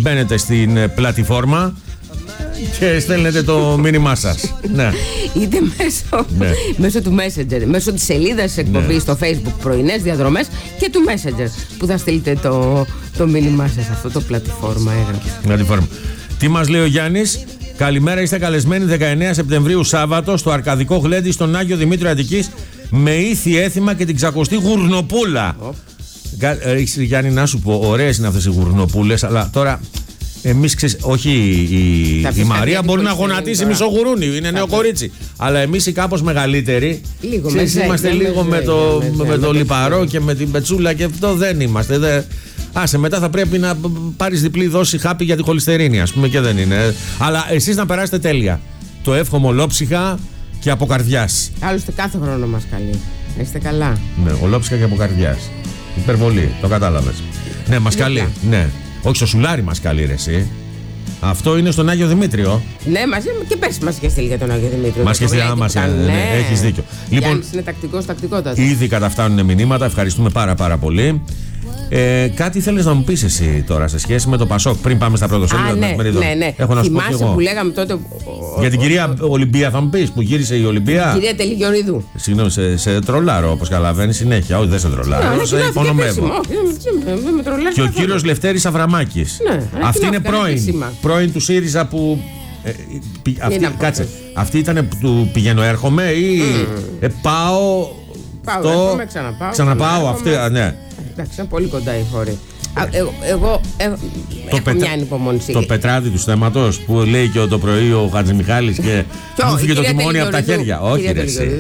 μπαίνετε στην πλατφόρμα και στέλνετε το μήνυμά σας. Ναι. Είτε μέσω του Messenger, μέσω της σελίδας εκπομπής στο Facebook πρωινές διαδρομές και του Messenger που θα στείλετε το μήνυμά σας. Αυτό το πλατφόρμα έγραψε. Τι μας λέει ο Γιάννης? Καλημέρα, είστε καλεσμένοι 19 Σεπτεμβρίου Σάββατο στο Αρκαδικό Γλέντι στον Άγιο Δημήτριο Αττικής με ήθη έθιμα και την ξακοστή γουρνοπούλα. Γιάννη, να σου πω, ωραίες είναι αυτές οι γουρνοπούλες, αλλά τώρα εμείς όχι η Μαρία μπορεί να γονατίσει μισό γουρούνι, είναι νέο κορίτσι. Αλλά εμείς οι κάπως μεγαλύτεροι είμαστε λίγο με το λιπαρό και με την πετσούλα και αυτό δεν είμαστε. Άσε, μετά θα πρέπει να πάρεις διπλή δόση χάπι για τη χολυστερίνη, ας πούμε, και δεν είναι. Αλλά εσείς να περάσετε τέλεια. Το εύχομαι ολόψυχα και από καρδιάς. Άλλωστε κάθε χρόνο μας καλεί. Είστε καλά. Ναι, ολόψυχα και από καρδιάς. Υπερβολή, το κατάλαβες. Ναι, μας καλεί. Ναι. Όχι, στο Σουλάρι μας καλεί, ρε εσύ. Αυτό είναι στον Άγιο Δημήτριο. Ναι, μαζί και πέρσι μας είχε στείλει για τον Άγιο Δημήτριο. Μας είχε στείλει, ναι, έχεις δίκιο. Λοιπόν, είναι τακτικότατα. Ήδη καταφτάνουν μηνύματα, ευχαριστούμε πάρα πολύ. Κάτι θέλεις να μου πεις εσύ τώρα σε σχέση με το Πασόκ πριν πάμε στα πρωτοσέλιδα των εφημερίδων? Ναι. Έχω να σου πω θυμάσαι που λέγαμε τότε. Για την κυρία Ολυμπία θα μου πεις, που γύρισε η Ολυμπία. Κυρία Τελιγιορίδου. Συγγνώμη, σε τρολάρω όπως καταλαβαίνεις συνέχεια. Όχι, δεν σε τρολάρω, σε υπονομεύω. Και ο κύριος Λευτέρης Αβραμάκης. Αυτή είναι πρώην του ΣΥΡΙΖΑ που. Κάτσε. Αυτή ήταν του πηγαίνω έρχομαι ή πάω. Ξαναπάω αυτή, ναι. Εντάξει, είναι πολύ κοντά η χώρη. Εγώ έχω μια ανυπομονησία. Το πετράτη του θέματος που λέει και το πρωί ο Χατζημιχάλης και μου φύγε το τιμόνι από τα χέρια. Όχι, ρε εσύ.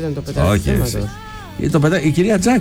Η κυρία Τζακ.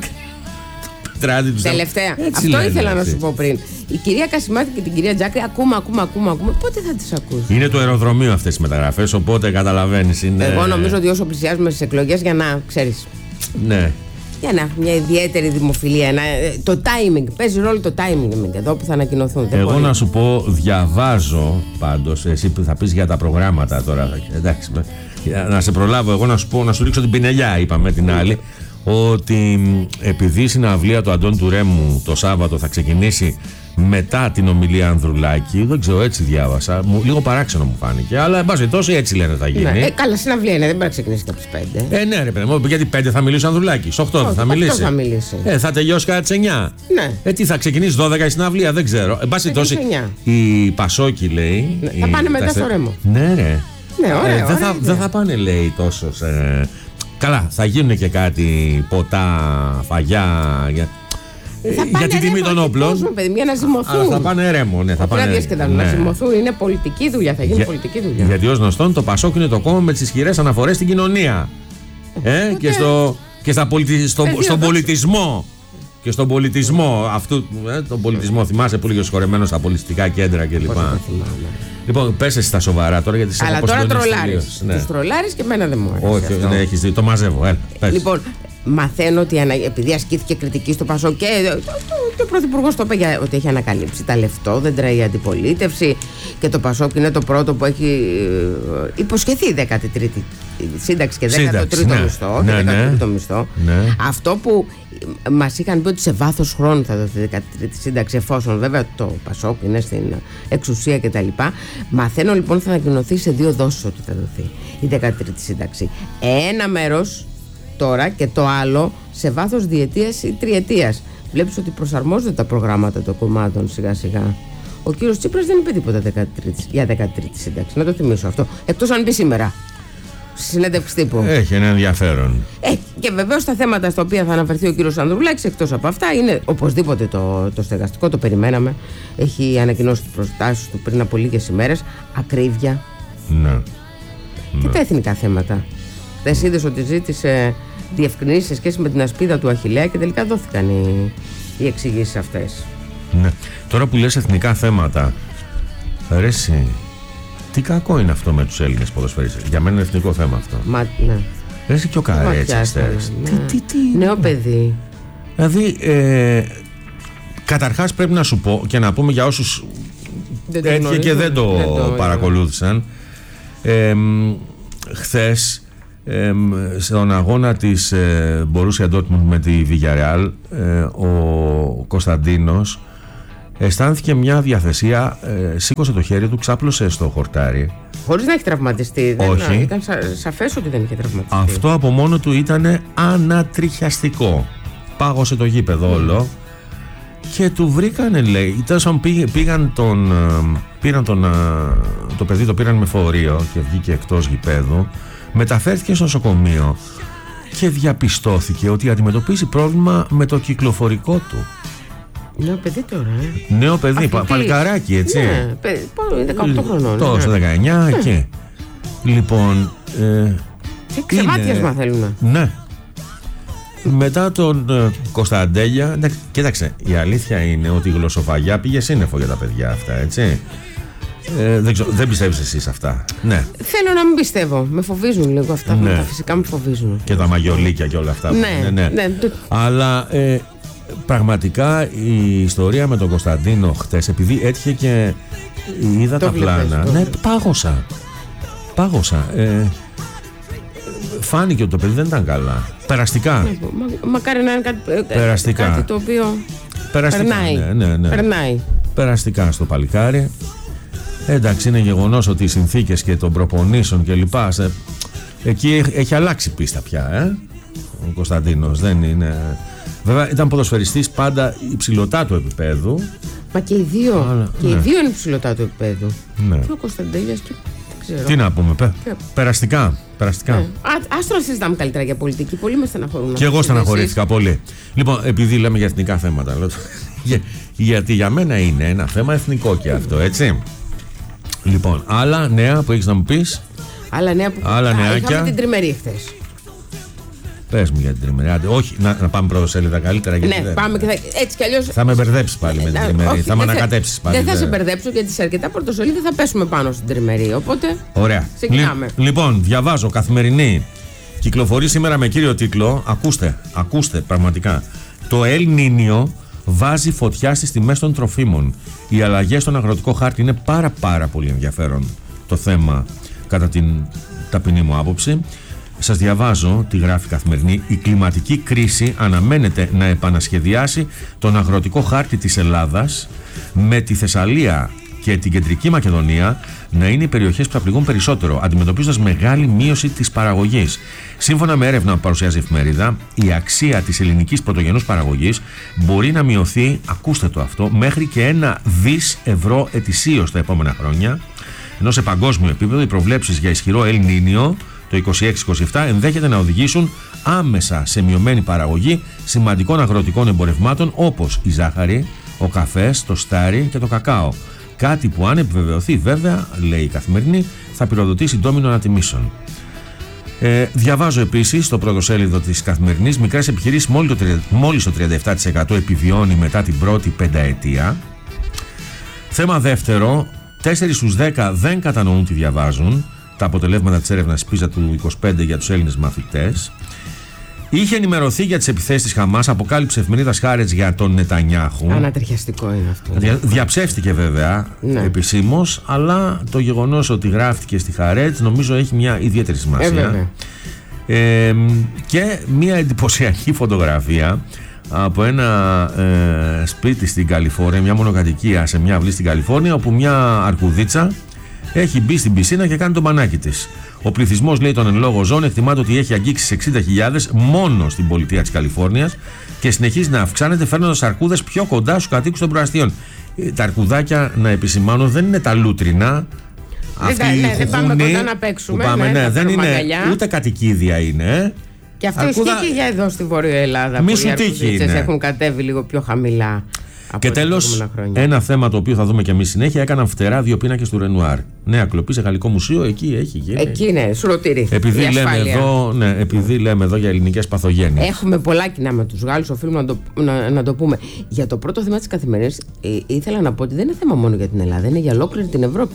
Τελευταία. Αυτό ήθελα να σου πω πριν. Η κυρία Κασιμάτη και την κυρία Τζάκρη ακούμε. Πότε θα τις ακούσει? Είναι το αεροδρομίο αυτές οι μεταγραφές, οπότε καταλαβαίνεις. Εγώ νομίζω ότι όσο πλησιάζουμε στις εκλογές, για να ξέρεις. Ναι. Για να έχουμε μια ιδιαίτερη δημοφιλία. Το timing. Παίζει ρόλο το timing εδώ που θα ανακοινωθούν. Εγώ να σου πω, διαβάζω πάντως. Εσύ που θα πεις για τα προγράμματα τώρα. Εντάξει, να σε προλάβω εγώ να σου πω, να σου ρίξω την πινελιά, είπαμε την άλλη. Ότι επειδή η συναυλία του Αντών του Ρέμου το Σάββατο θα ξεκινήσει μετά την ομιλία Ανδρουλάκη, δεν ξέρω, έτσι διάβασα. Λίγο παράξενο μου φάνηκε. Αλλά εν πάση περιπτώσει έτσι λένε θα γίνει. Ναι, καλά, συναυλία είναι, δεν πρέπει να ξεκινήσει και από τις 5. Ναι, ρε παιδί μου, γιατί 5 θα μιλήσει ο Ανδρουλάκης. 8 θα μιλήσει. Θα τελειώσει κατά τις 9. Ναι. Τι θα ξεκινήσει 12 η συναυλία, δεν ξέρω. Εν πάση περιπτώσει, η Πασόκη λέει. Θα πάνε μετά στο Ρέμο. Ναι, ρε. Ναι, δεν θα πάνε, λέει, τόσο. Καλά, θα γίνουν και κάτι ποτά, φαγιά. Για την τιμή των όπλων. Παιδιά, να ζυμωθούν. Αλλά θα πάνε Ρέμο. Ναι, θα πάνε. Να ζυμωθούν. Είναι πολιτική δουλειά. Θα γίνει πολιτική δουλειά. Γιατί ως γνωστόν το Πασόκ είναι το κόμμα με τις ισχυρές αναφορές στην κοινωνία. Και στον πολιτισμό. Και στον πολιτισμό αυτού. Τον πολιτισμό, θυμάσαι που έλεγε ο συγχωρεμένος στα πολιτιστικά κέντρα κλπ. Λοιπόν, πες εσύ στα σοβαρά τώρα γιατί σε αλλά τώρα τρολάρεις. Τους τρολάρεις και εμένα δεν μου αρέσει. Όχι, ναι, έχεις δει, το μαζεύω. Λοιπόν, μαθαίνω ότι επειδή ασκήθηκε κριτική στο Πασόκ και ο Πρωθυπουργός το είπε ότι έχει ανακαλύψει τα λεφτό, δεν τρέχει αντιπολίτευση και το Πασόκ είναι το πρώτο που έχει υποσχεθεί 13η σύνταξη και 13ο μισθό. Ναι. Αυτό που μας είχαν πει ότι σε βάθος χρόνου θα δοθεί 13η σύνταξη, εφόσον βέβαια το Πασόκ είναι στην εξουσία κτλ. Μαθαίνω λοιπόν θα ανακοινωθεί σε 2 δόσεις ότι θα δοθεί η 13η σύνταξη. Ένα μέρος τώρα και το άλλο σε βάθος διετίας ή τριετίας. Βλέπεις ότι προσαρμόζονται τα προγράμματα των κομμάτων σιγά σιγά. Ο κύριος Τσίπρας δεν είπε τίποτα για 13η σύνταξη. Να το θυμίσω αυτό. Εκτός αν πει σήμερα. Στη συνέντευξη τύπου. Έχει ένα ενδιαφέρον. Και βεβαίως τα θέματα στα οποία θα αναφερθεί ο κύριος Ανδρουλάκης, εκτός από αυτά, είναι οπωσδήποτε το στεγαστικό. Το περιμέναμε. Έχει ανακοινώσει τις προτάσεις του πριν από λίγες ημέρες. Ακρίβεια. Ναι. Και τα εθνικά θέματα. Δεν είδες ότι ζήτησε διευκρινήσεις σε σχέση με την ασπίδα του Αχιλλέα και τελικά δόθηκαν οι εξηγήσεις αυτές. Ναι. Τώρα που λες εθνικά θέματα, αρέσει. Τι κακό είναι αυτό με τους Έλληνες ποδοσφαιριστές? Για μένα είναι εθνικό θέμα αυτό. Ναι. Αρέσει και ο Καρέτσας. Νέο παιδί. Δηλαδή, καταρχάς πρέπει να σου πω και να πούμε για όσους έτυχε και δεν το παρακολούθησαν. Χθες στον αγώνα της Μπορούσια Ντόρτμουντ με τη Villarreal, ο Κωνσταντίνος αισθάνθηκε μια διαθεσία, σήκωσε το χέρι του, ξάπλωσε στο χορτάρι. Χωρίς να έχει τραυματιστεί. Όχι. Ήταν σαφές ότι δεν είχε τραυματιστεί. Αυτό από μόνο του ήταν ανατριχιαστικό. Πάγωσε το γήπεδο όλο και του βρήκανε, λέει, το παιδί το πήραν με φορείο και βγήκε εκτός γηπέδου, μεταφέρθηκε στο νοσοκομείο και διαπιστώθηκε ότι αντιμετωπίζει πρόβλημα με το κυκλοφορικό του. Νέο παιδί τώρα, Νέο παιδί, παλικαράκι, έτσι. Ναι, 18 χρονών. Τόσο, 19, εκεί. Λοιπόν. Τι ξεμάτιασμα θέλουν. Ναι. Μετά τον Κωνσταντέλια, κοίταξε, η αλήθεια είναι ότι η γλωσσοφαγιά πήγε σύννεφο για τα παιδιά αυτά, έτσι. Δεν πιστεύεις εσείς αυτά? Ναι. Θέλω να μην πιστεύω. Με φοβίζουν λίγο αυτά. Ναι. Φυσικά με φοβίζουν. Και τα μαγιολίκια και όλα αυτά. Ναι. Αλλά πραγματικά η ιστορία με τον Κωνσταντίνο χτες, επειδή έτυχε και είδα τα πλάνα. Ναι, πάγωσα. Φάνηκε ότι το παιδί δεν ήταν καλά. Περαστικά. Μακάρι να είναι κάτι το οποίο περνάει. Ναι. Περνάει. Περαστικά στο παλικάρι. Εντάξει, είναι γεγονός ότι οι συνθήκες και των προπονήσεων και λοιπά, εκεί έχει αλλάξει πίστα πια, ο Κωνσταντίνος δεν είναι. Βέβαια ήταν ποδοσφαιριστής πάντα υψηλωτά του επίπεδου. Μα και οι δύο. Οι δύο είναι υψηλωτά του επίπεδου. Ναι. Και ο Κωνσταντέλιας και δεν ξέρω. Τι να πούμε, περαστικά. Ναι. Άστο να συζητάμε καλύτερα για πολιτική. Πολύ με στεναχωρούν. Και εγώ στεναχωρήθηκα πολύ. Λοιπόν, επειδή λέμε για εθνικά θέματα, γιατί για μένα είναι ένα θέμα εθνικό και αυτό, έτσι. Λοιπόν, άλλα νέα που έχεις να μου πεις? Άλλα νέα που είχαμε την τριμερή χθες. Πες μου για την τριμερή. Όχι, να πάμε πρώτα σελίδα καλύτερα. Ναι, πάμε και έτσι κι αλλιώς. Θα με μπερδέψεις πάλι με την τριμερή. Θα με ανακατέψεις πάλι. Δεν θα σε μπερδέψω γιατί σε αρκετά πρωτοσελίδα θα πέσουμε πάνω στην τριμερή. Οπότε. Ωραία. Ξεκινάμε. Λοιπόν, διαβάζω Καθημερινή. Κυκλοφορεί σήμερα με κύριο τίτλο. Ακούστε πραγματικά. Το El Niño βάζει φωτιά στις τιμές των τροφίμων. Οι αλλαγές στον αγροτικό χάρτη είναι πάρα πολύ ενδιαφέρον το θέμα, κατά την ταπεινή μου άποψη. Σας διαβάζω τι γράφει Καθημερινή. Η κλιματική κρίση αναμένεται να επανασχεδιάσει τον αγροτικό χάρτη της Ελλάδας, με τη Θεσσαλία και την Κεντρική Μακεδονία να είναι οι περιοχές που θα πληγούν περισσότερο, αντιμετωπίζοντας μεγάλη μείωση της παραγωγής. Σύμφωνα με έρευνα που παρουσιάζει η εφημερίδα, η αξία της ελληνικής πρωτογενούς παραγωγής μπορεί να μειωθεί, ακούστε το αυτό, μέχρι και 1 δις ευρώ ετησίως τα επόμενα χρόνια, ενώ σε παγκόσμιο επίπεδο οι προβλέψεις για ισχυρό El Niño το 26-27 ενδέχεται να οδηγήσουν άμεσα σε μειωμένη παραγωγή σημαντικών αγροτικών εμπορευμάτων όπως η ζάχαρη, ο καφές, το στάρι και το κακάο. Κάτι που, αν επιβεβαιωθεί, βέβαια, λέει η Καθημερινή, θα πυροδοτήσει ντόμινο ανατιμήσεων. Διαβάζω επίσης στο πρωτοσέλιδο της Καθημερινής, μικρές επιχειρήσεις μόλις το 37% επιβιώνει μετά την πρώτη πενταετία. Θέμα δεύτερο, 4 στους 10 δεν κατανοούν τι διαβάζουν. Τα αποτελέσματα της έρευνας PISA του 25 για τους Έλληνες μαθητές. Είχε ενημερωθεί για τις επιθέσεις της Χαμάς, αποκάλυψε εφημερίδας Χάρετς για τον Νετανιάχου. Ανατριχιαστικό είναι αυτό. Διαψεύστηκε βέβαια επισήμως, αλλά το γεγονός ότι γράφτηκε στη Χάρετς νομίζω έχει μια ιδιαίτερη σημασία. Και μια εντυπωσιακή φωτογραφία από ένα σπίτι στην Καλιφόρνια, μια μονοκατοικία σε μια αυλή στην Καλιφόρνια, όπου μια αρκουδίτσα έχει μπει στην πισίνα και κάνει το μπανάκι της. Ο πληθυσμός, λέει, των εν λόγω ζώων εκτιμάται ότι έχει αγγίξει 60.000 μόνο στην πολιτεία της Καλιφόρνιας και συνεχίζει να αυξάνεται, φέρνοντας αρκούδες πιο κοντά στους κατοίκους των προαστίων. Τα αρκουδάκια, να επισημάνω, δεν είναι τα λούτρινα. Δεν πάμε κοντά να παίξουμε. Δεν είναι ούτε κατοικίδια είναι. Και αυτό ισχύει και για εδώ στη Βόρεια Ελλάδα. Μη που σου οι τύχει. Έχουν κατέβει λίγο πιο χαμηλά. Και τέλος, ένα θέμα το οποίο θα δούμε και εμείς συνέχεια, έκαναν φτερά 2 πίνακες του Ρενουάρ. Νέα κλοπή σε γαλλικό μουσείο, εκεί έχει γίνει. Εκεί είναι, σουρωτήρι. Επειδή λέμε εδώ για ελληνικές παθογένειες. Έχουμε πολλά κοινά με τους Γάλλους, οφείλουμε να το πούμε. Για το πρώτο θέμα της Καθημερινής, ήθελα να πω ότι δεν είναι θέμα μόνο για την Ελλάδα, είναι για ολόκληρη την Ευρώπη.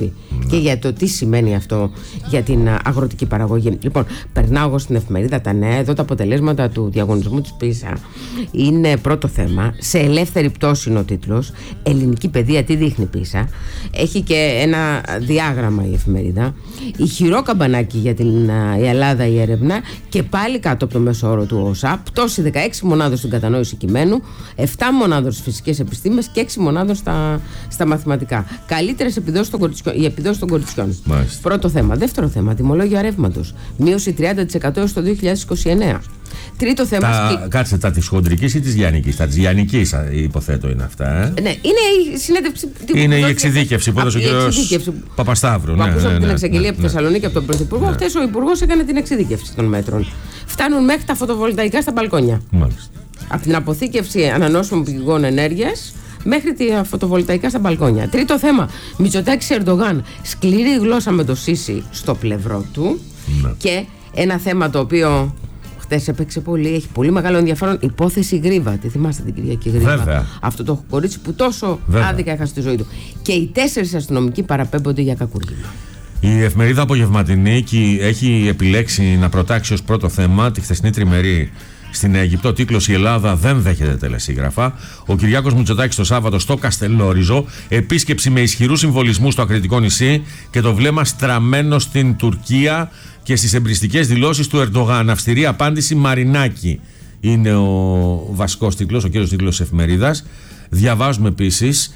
και για το τι σημαίνει αυτό για την αγροτική παραγωγή. Λοιπόν, περνάω εγώ στην εφημερίδα τα νέα. Εδώ τα αποτελέσματα του διαγωνισμού της PISA είναι πρώτο θέμα. Σε ελεύθερη πτώση είναι ο τίτλος. Ελληνική παιδεία, τι δείχνει PISA. Έχει και ένα διάγραμμα η εφημερίδα. Ηχηρό καμπανάκι για την η Ελλάδα η έρευνα και πάλι κάτω από το μέσο όρο του ΟΣΑ. Πτώση 16 μονάδων στην κατανόηση κειμένου, 7 μονάδων στις φυσικές επιστήμες και 6 μονάδων στα μαθηματικά. Καλύτερες επιδόσεις των κοριτσιών. Πρώτο θέμα. Δεύτερο θέμα, τιμολόγια ρεύματος. Μείωση 30% έως το 2029. Τρίτο θέμα. Κάτσε, τα της χοντρικής ή της λιανικής? Τα της λιανικής υποθέτω είναι αυτά. Ναι, είναι η συνέντευξη. Είναι η εξειδίκευση που έδωσε ο κ. Παπασταύρου. Που ακούσαμε την εξαγγελία από τη Θεσσαλονίκη από τον Πρωθυπουργό. Χθες ο Υπουργός έκανε την εξειδίκευση των μέτρων. Φτάνουν μέχρι τα φωτοβολταϊκά στα μπαλκόνια. Μάλιστα. Από την αποθήκευση ανανεώσιμων πηγών ενέργειας μέχρι τα φωτοβολταϊκά στα μπαλκόνια. Τρίτο θέμα. Μητσοτάκης Ερντογάν. Σκληρή γλώσσα με το Σίσι στο πλευρό του. Ναι. Και ένα θέμα το οποίο χθες έπαιξε πολύ, έχει πολύ μεγάλο ενδιαφέρον. Υπόθεση Γρίβα. Τι θυμάστε την Κυριακή Γρίβα? Βέβαια. Αυτό το κορίτσι που τόσο άδικα έχασε τη ζωή του. Και οι 4 αστυνομικοί παραπέμπονται για κακουργήμα. Η εφημερίδα Απογευματινή έχει επιλέξει να προτάξει ως πρώτο θέμα τη χθεσινή τριμερή στην Αίγυπτο. Τίτλος: Η Ελλάδα δεν δέχεται τελεσίγραφα. Ο Κυριάκος Μητσοτάκης το Σάββατο στο Καστελόριζο. Επίσκεψη με ισχυρούς συμβολισμούς στο Ακριτικό νησί και το βλέμμα στραμμένο στην Τουρκία και στις εμπριστικές δηλώσεις του Ερντογάν. Αυστηρή απάντηση Μαρινάκη είναι ο βασικός τίτλος, ο κύριος τίτλος της εφημερίδας. Διαβάζουμε επίσης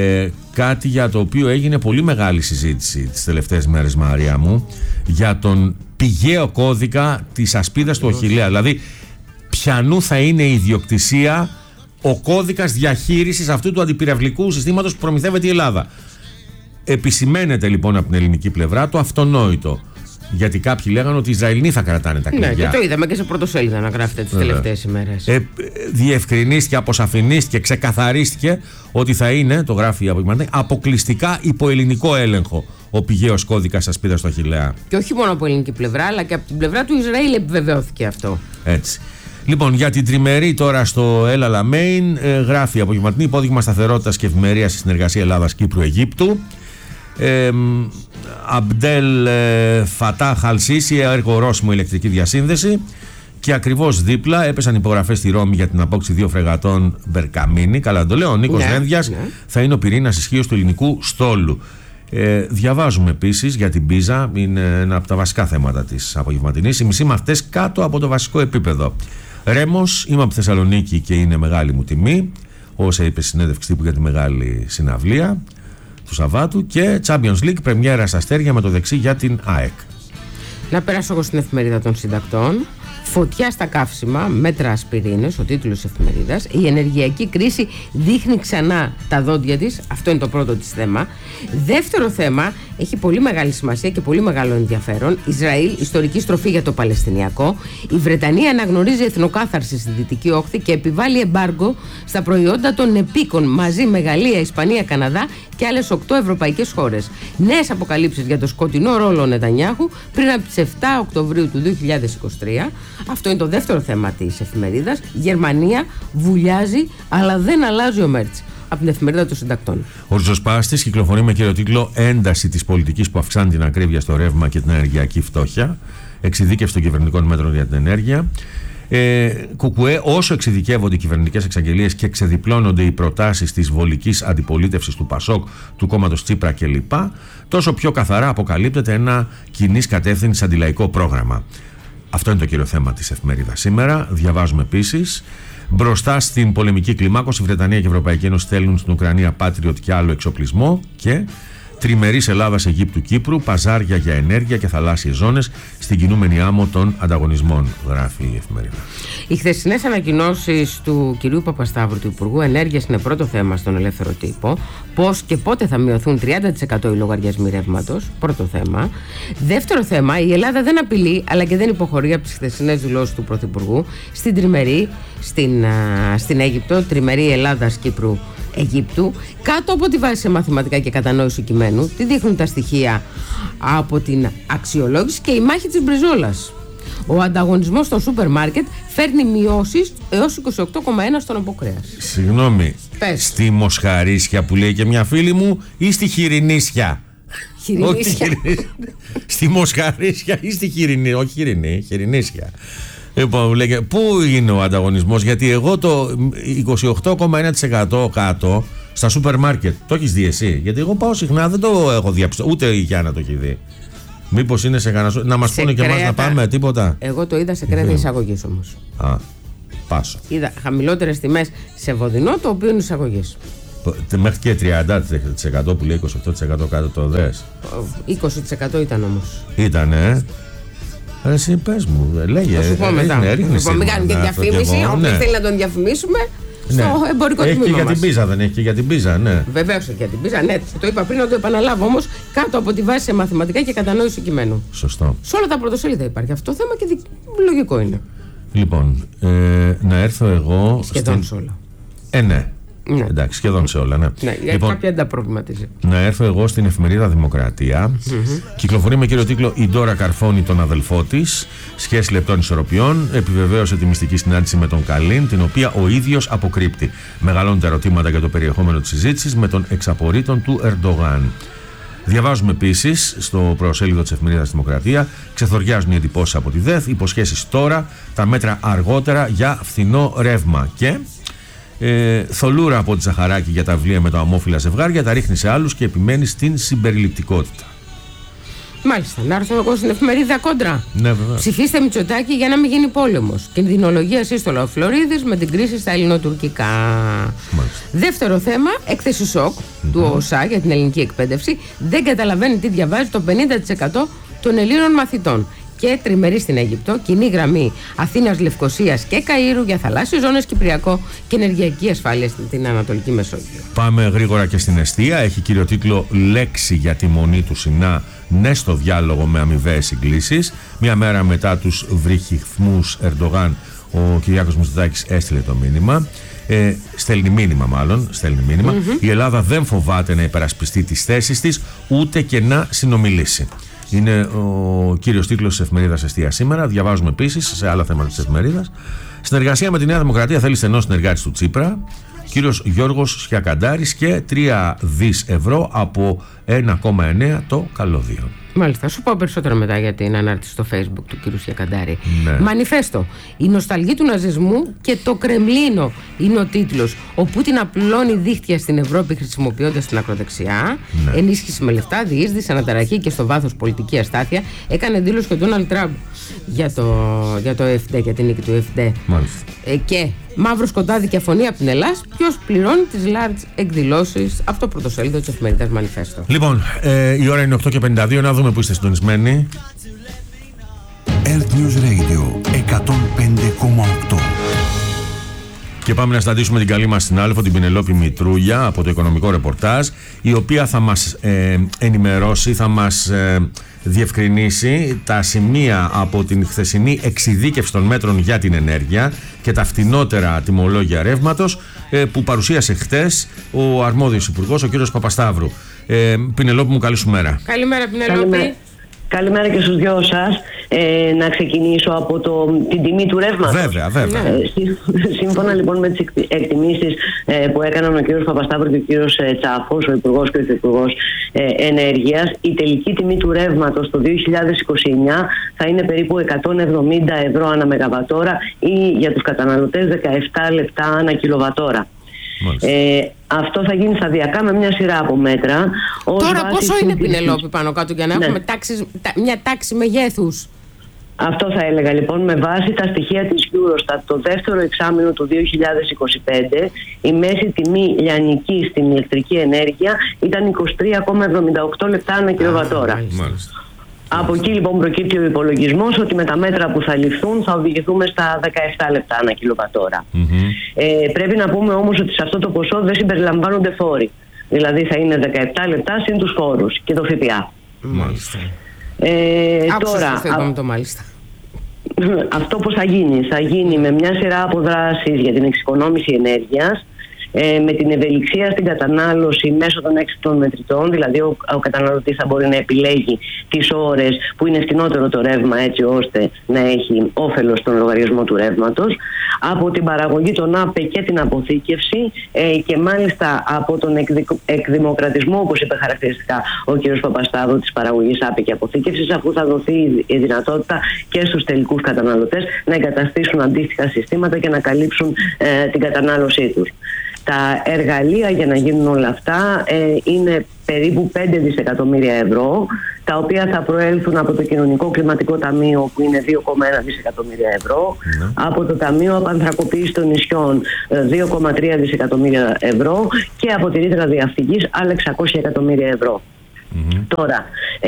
κάτι για το οποίο έγινε πολύ μεγάλη συζήτηση τις τελευταίες μέρες, Μαρία μου, για τον πηγαίο κώδικα της ασπίδας του Αχιλλέα. Δηλαδή, ποιανού θα είναι η ιδιοκτησία, ο κώδικας διαχείρισης αυτού του αντιπυραυλικού συστήματος που προμηθεύεται η Ελλάδα. Επισημαίνεται λοιπόν από την ελληνική πλευρά το αυτονόητο. Γιατί κάποιοι λέγανε ότι οι Ισραηλοί θα κρατάνε τα κλειδιά. Ναι, και το είδαμε και σε πρωτοσέλιδα να γράφετε τις τελευταίες ημέρες. Διευκρινίστηκε, αποσαφηνίστηκε, ξεκαθαρίστηκε ότι θα είναι, το γράφει η Απογευματινή, αποκλειστικά υπό ελληνικό έλεγχο ο πηγαίος κώδικας ασπίδας στο Αχιλλέα. Και όχι μόνο από ελληνική πλευρά, αλλά και από την πλευρά του Ισραήλ επιβεβαιώθηκε αυτό. Έτσι. Λοιπόν, για την τριμερή τώρα στο El Alamein, γράφει η Απογευματινή, υπόδειγμα σταθερότητας και ευημερίας στη συνεργασία Ελλάδα-Κύπρου-Αιγύπτου. Αμπντέλ Φατάχ Αλ-Σίσι, έργο ορόσημο ηλεκτρική διασύνδεση. Και ακριβώς δίπλα έπεσαν υπογραφές στη Ρώμη για την απόκτηση 2 φρεγατών Μπερκαμίνη. Καλά, το λέω. Ο Νίκος Δένδιας θα είναι ο πυρήνας ισχύως του ελληνικού στόλου. Διαβάζουμε επίσης για την PISA, είναι ένα από τα βασικά θέματα της Απογευματινής. Οι μισοί μαθητές κάτω από το βασικό επίπεδο. Ρέμος, είμαι από τη Θεσσαλονίκη και είναι μεγάλη μου τιμή. Όσα είπε συνέντευξη τύπου για τη μεγάλη συναυλία του Σαββάτου. Και Champions League, πρεμιέρα στα αστέρια με το δεξί για την ΑΕΚ. Να περάσω εγώ στην εφημερίδα των συντακτών. Φωτιά στα καύσιμα, μέτρα ασπιρίνες, ο τίτλος της εφημερίδας. Η ενεργειακή κρίση δείχνει ξανά τα δόντια της. Αυτό είναι το πρώτο της θέμα. Δεύτερο θέμα, έχει πολύ μεγάλη σημασία και πολύ μεγάλο ενδιαφέρον. Ισραήλ, ιστορική στροφή για το Παλαιστινιακό. Η Βρετανία αναγνωρίζει εθνοκάθαρση στη Δυτική Όχθη και επιβάλλει εμπάργκο στα προϊόντα των επίκων μαζί με Γαλλία, Ισπανία, Καναδά και άλλες 8 ευρωπαϊκές χώρες. Νέες αποκαλύψεις για το σκοτεινό ρόλο Νετανιάχου πριν από τις 7 Οκτωβρίου του 2023. Αυτό είναι το δεύτερο θέμα της εφημερίδας. Γερμανία βουλιάζει, αλλά δεν αλλάζει ο Μέρτς. Από την εφημερίδα των συντακτών. Ο ριζοσπάστης κυκλοφορεί με κύριο τίτλο «Ένταση της πολιτικής που αυξάνει την ακρίβεια στο ρεύμα και την ενεργειακή φτώχεια. Εξειδίκευση των κυβερνητικών μέτρων για την ενέργεια». Κουκουέ, όσο εξειδικεύονται οι κυβερνητικές εξαγγελίες και ξεδιπλώνονται οι προτάσεις της βολικής αντιπολίτευσης του ΠΑΣΟΚ, του κόμματος Τσίπρα κλπ., τόσο πιο καθαρά αποκαλύπτεται ένα κοινής κατεύθυνσης αντιλαϊκό πρόγραμμα. Αυτό είναι το κύριο θέμα της εφημερίδας σήμερα. Διαβάζουμε επίσης: μπροστά στην πολεμική κλιμάκωση, η Βρετανία και η Ευρωπαϊκή Ένωση στέλνουν στην Ουκρανία Patriot και άλλο εξοπλισμό. Και τριμερής Ελλάδας, Αιγύπτου, Κύπρου, παζάρια για ενέργεια και θαλάσσιες ζώνες στην κινούμενη άμμο των ανταγωνισμών, γράφει η εφημερίδα. Οι χθεσινές ανακοινώσεις του κυρίου Παπασταύρου, του Υπουργού Ενέργειας, είναι πρώτο θέμα στον Ελεύθερο Τύπο. Πώς και πότε θα μειωθούν 30% οι λογαριασμοί ρεύματος. Πρώτο θέμα. Δεύτερο θέμα, η Ελλάδα δεν απειλεί αλλά και δεν υποχωρεί από τις χθεσινές δηλώσεις του Πρωθυπουργού στην τριμερή, στην Αίγυπτο, τριμερή Ελλάδας, Κύπρου, Αιγύπτου, κάτω από τη βάση σε μαθηματικά και κατανόηση κειμένου. Τι δείχνουν τα στοιχεία από την αξιολόγηση και η μάχη της μπριζόλας. Ο ανταγωνισμός στο σούπερ μάρκετ φέρνει μειώσεις έως 28,1 στον αποκρέας. Συγγνώμη, στη Μοσχαρίσια που λέει και μια φίλη μου ή στη Χοιρινίσια? Χοιρινίσια. Στη Μοσχαρίσια ή στη Χοιρινή? Όχι Χοιρινή, Χοιρινίσια. Λοιπόν, λέγε, πού είναι ο ανταγωνισμός? Γιατί εγώ το 28,1% κάτω στα σούπερ μάρκετ, το έχεις δει εσύ? Γιατί εγώ πάω συχνά, δεν το έχω διαπιστώσει, ούτε η Γιάννα το έχει δει. Μήπως είναι σε κανένα. Να μας πούνε και εμάς να πάμε, τίποτα? Εγώ το είδα σε κρέατα εισαγωγής όμως. Α, πάσο. Είδα χαμηλότερες τιμές σε βοδινό, το οποίο είναι εισαγωγής. Μέχρι και 30% που λέει 28% κάτω το δες. 20% ήταν όμως. Ήτανε. Εσύ πες μου, λέγε. Θα σου πω μετά. Λοιπόν, μην κάνουμε και διαφήμιση. Όποιος θέλει να τον διαφημίσουμε, στο εμπορικό τμήμα. Έχει και για μας. την πίζα, δεν έχει και για την πίζα, ναι. Βεβαίως έχει για την πίζα, ναι. Το είπα πριν, να το επαναλάβω όμως, κάτω από τη βάση σε μαθηματικά και κατανόηση κειμένου. Σωστό. Σε όλα τα πρωτοσέλιδα υπάρχει αυτό το θέμα και λογικό είναι. Λοιπόν, να έρθω εγώ. Σχεδόν σε όλα. Ναι. Ναι. Εντάξει, σχεδόν σε όλα, ναι. Ναι, λοιπόν, κάποια δεν τα προβληματίζει. Να έρθω εγώ στην εφημερίδα Δημοκρατία. Κυκλοφορεί με κύριο τίτλο «Η Ντόρα καρφώνει τον αδελφό της. Σχέση λεπτών ισορροπιών. Επιβεβαίωσε τη μυστική συνάντηση με τον Καλίν, την οποία ο ίδιος αποκρύπτει. Μεγαλώνουν τα ερωτήματα για το περιεχόμενο της συζήτησης με τον εξαπορρίτων του Ερντογάν». Διαβάζουμε επίσης στο προσέλιδο της εφημερίδας Δημοκρατία: ξεθοριάζουν οι εντυπώσεις από τη ΔΕΘ, υποσχέσεις τώρα, τα μέτρα αργότερα για φθηνό ρεύμα. Και θολούρα από τη Ζαχαράκη για τα βιβλία με τα ομόφυλα ζευγάρια, τα ρίχνει σε άλλους και επιμένει στην συμπεριληπτικότητα. Μάλιστα, να έρθω εγώ στην εφημερίδα Κόντρα. Ναι, βέβαια. Ψηφίστε Μητσοτάκη για να μην γίνει πόλεμος. Κινδυνολογία σύστολα ο Φλωρίδης με την κρίση στα ελληνοτουρκικά. Μάλιστα. Δεύτερο θέμα, έκθεση σοκ του ΟΣΑ για την ελληνική εκπαίδευση. Δεν καταλαβαίνει τι διαβάζει το 50% των Ελλήνων μαθητών. Και τριμερή στην Αίγυπτο, κοινή γραμμή Αθήνας, Λευκωσίας και Καΐρου για θαλάσσιες ζώνες, Κυπριακό και ενεργειακή ασφάλεια στην Ανατολική Μεσόγειο. Πάμε γρήγορα και στην εστία. Έχει κύριο τίτλο «Λέξη για τη μονή του Σινά, ναι στο διάλογο με αμοιβαίες συγκλήσεις». Μια μέρα μετά τους βρυχυθμούς Ερντογάν, ο Κυριάκος Μητσοτάκης έστειλε το μήνυμα. Στέλνει μήνυμα. Η Ελλάδα δεν φοβάται να υπερασπιστεί τις θέσεις της, ούτε και να συνομιλήσει. Είναι ο κύριος τίτλος της εφημερίδας Εστία σήμερα. Διαβάζουμε επίσης σε άλλα θέματα της εφημερίδας: συνεργασία με τη Νέα Δημοκρατία θέλει στενός συνεργάτης του Τσίπρα, κύριος Γιώργος Σιακαντάρης, και 3 δις ευρώ από 1,9 το καλώδιο. Μάλιστα, σου πω περισσότερα μετά για την ανάρτηση στο Facebook του κ. Σιακαντάρη. Ναι. Μανιφέστο. Η νοσταλγή του ναζισμού και το Κρεμλίνο είναι ο τίτλος. Ο Πούτιν απλώνει δίχτυα στην Ευρώπη χρησιμοποιώντας την ακροδεξιά. Ναι. Ενίσχυση με λεφτά, διείσδυση, αναταραχή και στο βάθος πολιτική αστάθεια. Έκανε δήλωση και ο Ντόναλντ Τραμπ για το ΕΦΔ, για την νίκη του ΕΦΔ. Και μαύρο σκοτάδι και αφωνία από την Ελλάδα. Ποιος πληρώνει τις large εκδηλώσεις? Αυτό το πρωτοσέλιδο της εφημερίδας Μανιφέστο. Λοιπόν, η ώρα είναι 8:52. Να δούμε που είστε συντονισμένοι. Earth News Radio 105,8. Και πάμε να συναντήσουμε την καλή μας συνάδελφο, την Πινελόπη Μητρούγια, από το Οικονομικό Ρεπορτάζ, η οποία θα μας ενημερώσει, θα μας διευκρινίσει τα σημεία από την χθεσινή εξειδίκευση των μέτρων για την ενέργεια και τα φτηνότερα τιμολόγια ρεύματος που παρουσίασε χτες ο αρμόδιος υπουργός, ο κύριος Παπασταύρου. Πινελόπη μου, καλή σου μέρα. Καλημέρα, Πινελόπη. Καλημέρα και στους δυο σας. Να ξεκινήσω από την τιμή του ρεύματος. Βέβαια. Σύμφωνα λοιπόν με τις εκτιμήσεις που έκαναν ο κύριος Παπασταύρου και ο κύριος Τσάφος, ο Υπουργός και ο Υφυπουργός Ενέργειας, η τελική τιμή του ρεύματος το 2029 θα είναι περίπου 170 ευρώ ανά μεγαβατόρα ή για τους καταναλωτές 17 λεπτά ανά κιλοβατόρα. Αυτό θα γίνει σταδιακά με μια σειρά από μέτρα. Τώρα πόσο είναι, Πινελόπη, πάνω κάτω, για να έχουμε μια τάξη μεγέθους? Αυτό θα έλεγα λοιπόν με βάση τα στοιχεία της Eurostat. Το δεύτερο εξάμηνο του 2025 η μέση τιμή λιανική στην ηλεκτρική ενέργεια ήταν 23,78 λεπτά ανά κιλοβατόρα. Από εκεί λοιπόν προκύπτει ο υπολογισμός ότι με τα μέτρα που θα ληφθούν θα οδηγηθούμε στα 17 λεπτά ανά κιλοβατόρα. Πρέπει να πούμε όμως ότι σε αυτό το ποσό δεν συμπεριλαμβάνονται φόροι. Δηλαδή θα είναι 17 λεπτά συν τους φόρους και το ΦΠΑ. Μάλιστα. Τώρα, το μάλιστα. Αυτό πώς θα γίνει? Θα γίνει με μια σειρά από δράσεις για την εξοικονόμηση ενέργειας με την ευελιξία στην κατανάλωση μέσω των έξυπνων μετρητών, δηλαδή ο καταναλωτής θα μπορεί να επιλέγει τις ώρες που είναι φθηνότερο το ρεύμα, έτσι ώστε να έχει όφελος στον λογαριασμό του ρεύματος, από την παραγωγή των ΑΠΕ και την αποθήκευση, και μάλιστα από τον εκδημοκρατισμό, όπως είπε χαρακτηριστικά ο κ. Παπαστάδου, της παραγωγής ΑΠΕ και αποθήκευσης, αφού θα δοθεί η δυνατότητα και στους τελικούς καταναλωτές να εγκαταστήσουν αντίστοιχα συστήματα και να καλύψουν την κατανάλωσή τους. Τα εργαλεία για να γίνουν όλα αυτά είναι περίπου 5 δισεκατομμύρια ευρώ, τα οποία θα προέλθουν από το Κοινωνικό Κλιματικό Ταμείο, που είναι 2,1 δισεκατομμύρια ευρώ, από το Ταμείο Απανθρακοποίησης των Νησιών 2,3 δισεκατομμύρια ευρώ και από τη ρήτρα διαφυγής άλλα 600 εκατομμύρια ευρώ. Τώρα,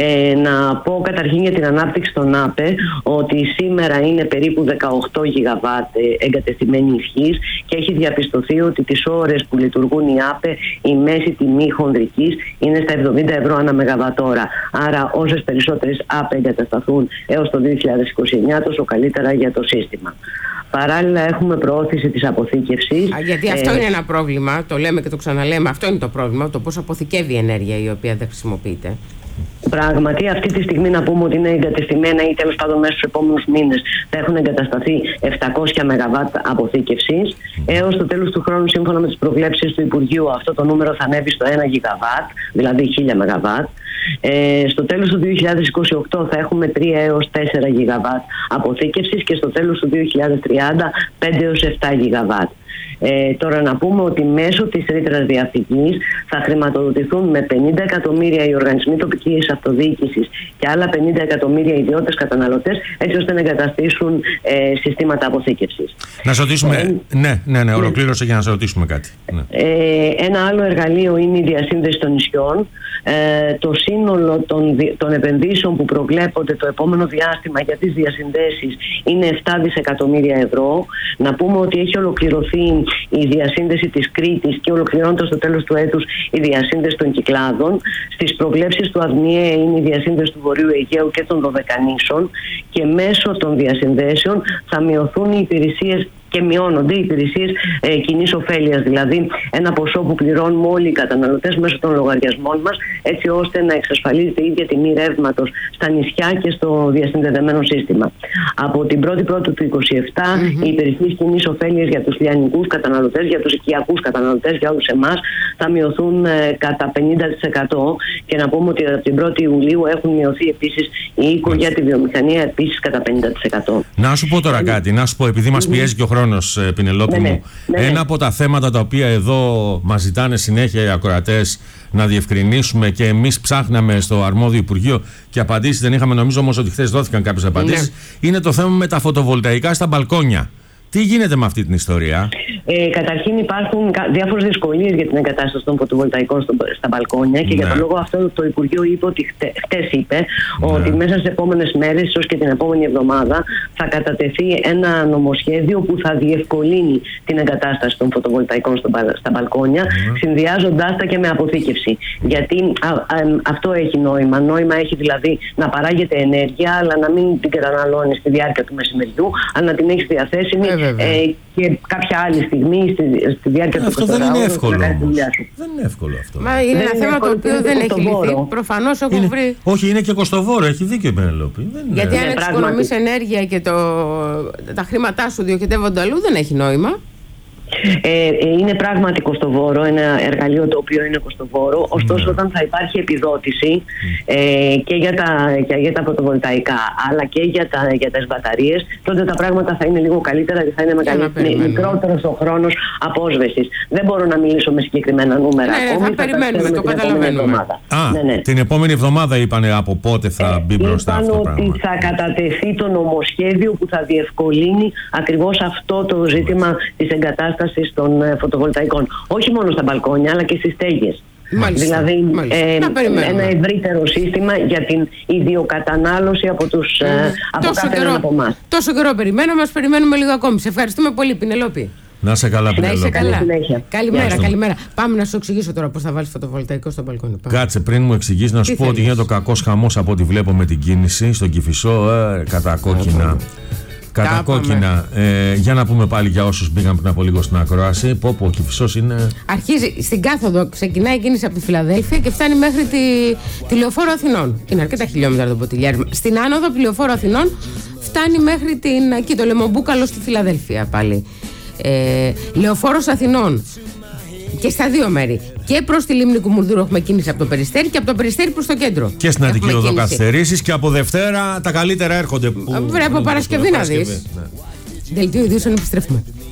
να πω καταρχήν για την ανάπτυξη των ΑΠΕ ότι σήμερα είναι περίπου 18 γιγαβάτ εγκατεστημένη ισχύς και έχει διαπιστωθεί ότι τις ώρες που λειτουργούν οι ΑΠΕ η μέση τιμή χονδρικής είναι στα 70 ευρώ ανά μεγαβατόρα. Άρα όσες περισσότερες ΑΠΕ εγκατασταθούν έως το 2029 τόσο καλύτερα για το σύστημα. Παράλληλα έχουμε προώθηση της αποθήκευσης. Γιατί αυτό είναι ένα πρόβλημα, το λέμε και το ξαναλέμε, αυτό είναι το πρόβλημα, το πώς αποθηκεύει η ενέργεια η οποία δεν χρησιμοποιείται. Πράγματι, αυτή τη στιγμή να πούμε ότι είναι εγκατεστημένα ή τέλος πάντων μέσα στους επόμενους μήνες θα έχουν εγκατασταθεί 700 ΜΒ αποθήκευσης. Έως το τέλος του χρόνου, σύμφωνα με τις προβλέψεις του Υπουργείου, αυτό το νούμερο θα ανέβει στο 1 GW, δηλαδή 1000 ΜΒ. Στο τέλος του 2028 θα έχουμε 3 έως 4 GW αποθήκευσης και στο τέλος του 2030 5 έως 7 GW. Τώρα να πούμε ότι μέσω της ρήτρας διαφυγής θα χρηματοδοτηθούν με 50 εκατομμύρια οι οργανισμοί τοπικής αυτοδιοίκησης και άλλα 50 εκατομμύρια ιδιώτες καταναλωτές, έτσι ώστε να εγκαταστήσουν συστήματα αποθήκευσης. Να σε ρωτήσουμε, ναι, ολοκλήρωσε για να σε ρωτήσουμε κάτι. Ένα άλλο εργαλείο είναι η διασύνδεση των νησιών. Το σύνολο των επενδύσεων που προβλέπονται το επόμενο διάστημα για τις διασυνδέσεις είναι 7 δισεκατομμύρια ευρώ. Να πούμε ότι έχει ολοκληρωθεί η διασύνδεση της Κρήτης και ολοκληρώνεται στο τέλος του έτους η διασύνδεση των Κυκλάδων. Στις προβλέψεις του ΑΔΜΙΕ είναι η διασύνδεση του Βορείου Αιγαίου και των Δωδεκανήσων και μέσω των διασυνδέσεων θα μειωθούν οι υπηρεσίες και μειώνονται οι υπηρεσίες κοινής ωφέλειας, δηλαδή ένα ποσό που πληρώνουμε όλοι οι καταναλωτές μέσω των λογαριασμών μας, έτσι ώστε να εξασφαλίζεται η ίδια τιμή ρεύματος στα νησιά και στο διασυνδεδεμένο σύστημα. Από την 1η Πρώτου του 2027, οι υπηρεσίες κοινής ωφέλειας για τους λιανικούς καταναλωτές, για τους οικιακούς καταναλωτές, για όλους εμάς, θα μειωθούν κατά 50%. Και να πούμε ότι από την 1η Ιουλίου έχουν μειωθεί επίσης οι οίκο για τη βιομηχανία επίσης κατά 50%. Να σου πω τώρα κάτι, να σου πω, επειδή μας πιέζει και ο χρόνος, Πινελόπη μου. Ένα από τα θέματα τα οποία εδώ μας ζητάνε συνέχεια οι ακροατές να διευκρινίσουμε και εμείς ψάχναμε στο αρμόδιο Υπουργείο και απαντήσεις δεν είχαμε, νομίζω όμως ότι χθες δόθηκαν κάποιες απαντήσεις, είναι το θέμα με τα φωτοβολταϊκά στα μπαλκόνια. Τι γίνεται με αυτή την ιστορία? Καταρχήν υπάρχουν διάφορες δυσκολίες για την εγκατάσταση των φωτοβολταϊκών στα μπαλκόνια και για τον λόγο αυτό το Υπουργείο είπε ότι χτες είπε ότι μέσα στις επόμενες μέρες, ίσως και την επόμενη εβδομάδα, θα κατατεθεί ένα νομοσχέδιο που θα διευκολύνει την εγκατάσταση των φωτοβολταϊκών στα μπαλκόνια, συνδυάζοντάς τα και με αποθήκευση. Γιατί αυτό έχει νόημα. Νόημα έχει δηλαδή να παράγεται ενέργεια, αλλά να μην την καταναλώνει στη διάρκεια του μεσημεριού, αλλά να την έχει διαθέσιμη και κάποια άλλη στιγμή στη διάρκεια του 24ωρου. Αυτό δεν είναι εύκολο. Δεν είναι εύκολο αυτό. Μα είναι ένα θέμα το οποίο δεν έχει λυθεί. Προφανώς έχουν βρει. Όχι, είναι και κοστοβόρο. Έχει δίκιο η Πενελόπη. Γιατί αν εξοικονομείς ενέργεια και τα χρήματά σου διοχετεύονται αλλού, δεν έχει νόημα. Είναι πράγματι κοστοβόρο, ένα εργαλείο το οποίο είναι κοστοβόρο. Ωστόσο, όταν θα υπάρχει επιδότηση και για τα φωτοβολταϊκά αλλά και για τις μπαταρίες, τότε τα πράγματα θα είναι λίγο καλύτερα και θα είναι μικρότερος ο χρόνος απόσβεσης. Δεν μπορώ να μιλήσω με συγκεκριμένα νούμερα. Θα περιμένουμε, το καταλαβαίνουμε. Την επόμενη εβδομάδα είπανε από πότε θα μπει μπροστά αυτό το πράγμα. Ότι θα κατατεθεί το νομοσχέδιο που θα διευκολύνει ακριβώς αυτό το ζήτημα της εγκατάστασης των φωτοβολταϊκών. Όχι μόνο στα μπαλκόνια, αλλά και στις στέγες. Δηλαδή ένα ευρύτερο σύστημα για την ιδιοκατανάλωση από κάθε έναν από εμάς. Τόσο καιρό περιμένουμε, μας περιμένουμε λίγο ακόμη. Σε ευχαριστούμε πολύ, Πινελόπη. Να είσαι καλά, Πινελόπη. Να είσαι καλά. Καλημέρα. Πάμε να σου εξηγήσω τώρα πώς θα βάλεις φωτοβολταϊκό στο μπαλκόνι. Κάτσε, πριν μου εξηγείς, να σου πω ότι γίνεται ο κακός χαμός από ό,τι βλέπω με την κίνηση στον Κηφισό, κατά κόκκινα. Κατακόκκινα. Για να πούμε πάλι για όσους μπήκαν πριν από λίγο στην ακρόαση. Πω, ο Κηφισός είναι. Αρχίζει στην κάθοδο, ξεκινάει η κίνηση από τη Φιλαδέλφια και φτάνει μέχρι τη Λεωφόρο Αθηνών. Είναι αρκετά χιλιόμετρα το Ποτηλιάρι. Στην άνοδο από τη Λεωφόρο Αθηνών φτάνει μέχρι εκεί το Λεμομπούκαλο στη Φιλαδέλφια πάλι. Λεωφόρος Αθηνών. Και στα δύο μέρη. Και προς τη Λίμνη Κουμουνδούρου έχουμε κίνηση από το Περιστέρι και από το Περιστέρι προς το κέντρο. Και στην Αττική Οδό καθυστερήσεις και από Δευτέρα τα καλύτερα έρχονται. Πρέπει από Παρασκευή να δεις. Δελτίο ειδήσεων, επιστρέφουμε.